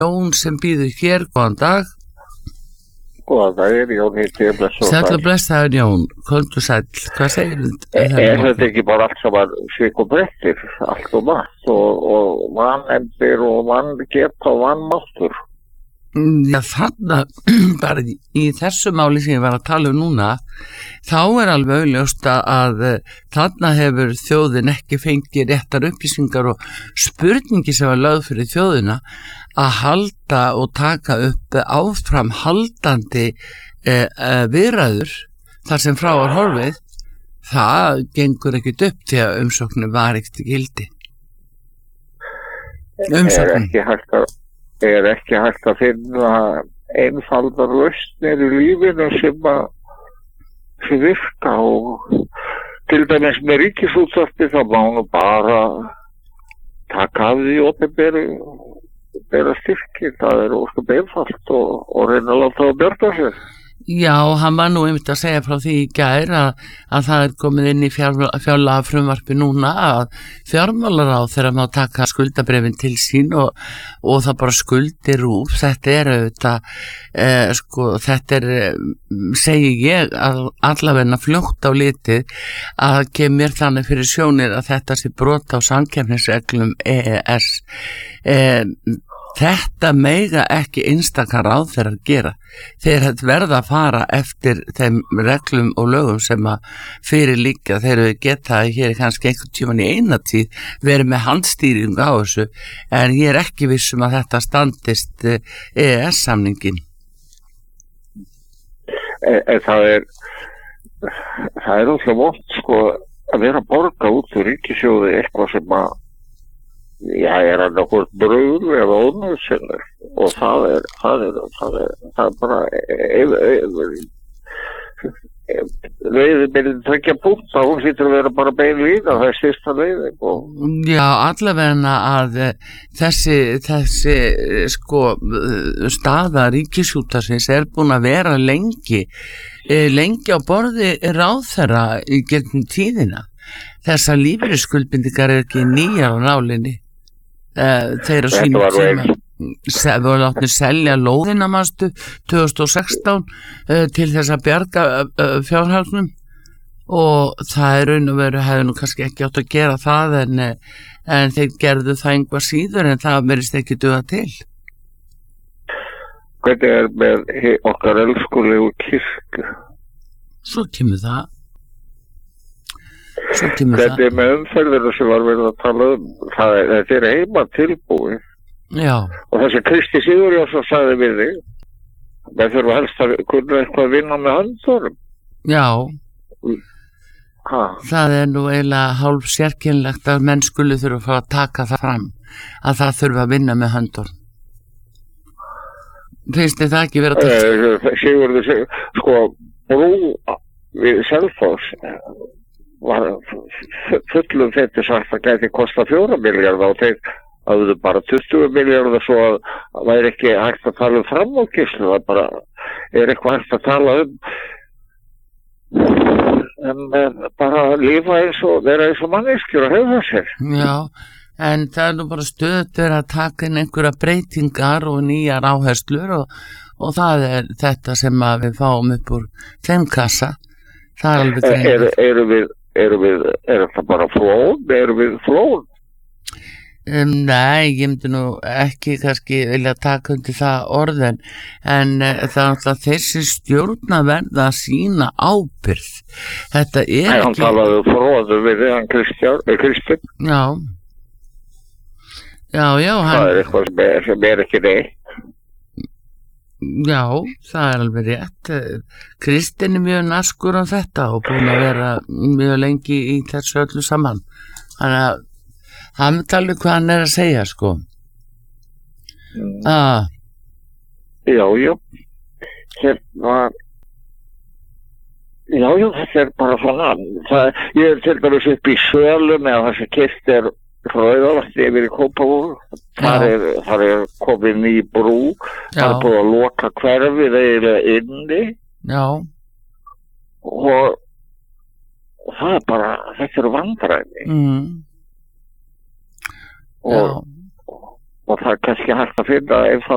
Jón sem býður hér, góðan dag. Góðan daginn, Jón heiti ég, blessaður. Sæll og blessaður Jón, komdu sæll, hvað segir þetta? Þetta ekki bara allt saman svik og brettir, allt og margt og vanefndir og vangeta og vannmáttur? Já, þarna, bara í þessu máli sem ég var að tala núna, þá alveg augljóst að þarna hefur þjóðin ekki fengið réttar upplýsingar og spurningi sem var lögð fyrir þjóðina að halda og taka upp áframhaldandi viðræður þar sem frá var horfið, það gengur ekkert upp því að umsóknin var ekkert í gildi. Umsóknin. Er ekki hægt að finna einfaldar lausnir í lífinu sem virka og til dæmis með ríkisútvarpi þá má nú bara taka af því opinbera styrki, það ósköp einfalt og reyna að láta það bjarga sér. Já, hann var nú einmitt að segja frá því í gær að það komið inn í fjárlagafrumvarpi núna að fjármálaráðherra má taka skuldabrefin til sín og það bara skuldir úr. Þetta auðvitað, þetta segi ég allavegna fljótt á litið að kemur þannig fyrir sjónir að þetta sé brot á samkeppnisreglum EES. Þetta mega ekki einstakar ráðherrar gera. Þeir verða að fara eftir þeim reglum og lögum sem að fyrir líka þeir geta hér kannski einhvern tímann í eina tíð verið með handstýring á þessu en ég ekki vissum að þetta standist EES-samningin. Það alltaf vont að vera að borga út úr ríkissjóði eitthvað sem að annað bröð eða ónauðsynlegt og það er bara leiðin tveggja punkta, hún hlýtur að vera bara bein lína, það styrsta leiðin. Já, allavegna að þessi staða ríkisútvarpsins búin að vera lengi á borði ráðherra í gegnum tíðina. Þessar lífeyrisskuldbindingar ekki nýjar á nálinni. Þeir á sínum tíma voru látni selja lóðina manstu 2016 til þess að bjarga fjárhagnum og það raun og veru hefði nú kannski ekki átt að gera það en þeir gerðu það einhvað síður en það verðist ekki duga til. Hvernig með okkar elskulegu kirkju? Svo kemur það. Þetta með umferðinu sem var verið að tala þetta heima tilbúið. Já. Og þessi Kristi Sigurjónsson sagði við þig það þurfa helst að kunna eitthvað að vinna með höndunum. Já. Það nú eiginlega hálf sérkennilegt að menn skulu þurfa að fá að taka það fram að það þurfa að vinna með höndunum. Finnst þið það ekki vera til? Sigurður, brú við Selfoss var fullum þetta sagt að gæti kosta 4 milljarða og þeir hafðu bara 20 milljarða svo að það væri ekki hægt að tala framúrkeyrslu, það bara eitthvað hægt að tala bara lifa eins og vera eins og manneskjur að hefða sér. Já, en það nú bara stöðut verið að taka inn einhverja breytingar og nýjar áherslur og það þetta sem að við fáum upp úr þeim kassa. Það alveg greinlega. Er þetta bara flón? Erum við flón? Nei, ég myndi nú ekki kannski vilja taka undir það orðin en það alltaf þessi stjórna verða að sína ábyrgð. Þetta ekki... Hann talaði fróðu við hann Kristinn. Já. Það eitthvað sem ekki neitt. Já, það alveg rétt. Kristinn mjög naskur á þetta og búin að vera mjög lengi í þessu öllu saman. Þannig að hann tala hvað hann að segja, sko. Já. Hérna... Já, þetta bara svona. Ég til dæmis upp í Sölum eða þessi kist Rauðavatni yfir í Kópavog. Þar komið ný brú. Það búið að loka hverfið eiginlega inni. Já. Og það bara, þetta vandræði. Og það kannski hægt að finna